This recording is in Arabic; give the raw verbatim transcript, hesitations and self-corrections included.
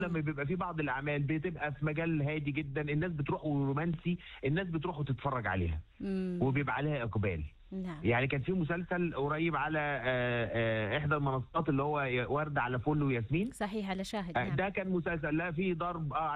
لما بيبقى في بعض الاعمال بتبقى في مجال هادي جدا، الناس بتروح ورومانسي، الناس بتروح وتتفرج عليها امم. وبيبقى عليها اقبال. نعم. يعني كان في مسلسل قريب على آه، آه، احدى المنصات اللي هو ورد على فل وياسمين. صحيح، على شاهد. آه، نعم. ده كان مسلسل لا فيه ضرب اه